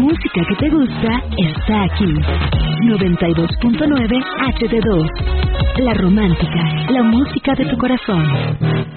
música que te gusta está aquí. 92.9 HD2. La Romántica, la música de tu corazón.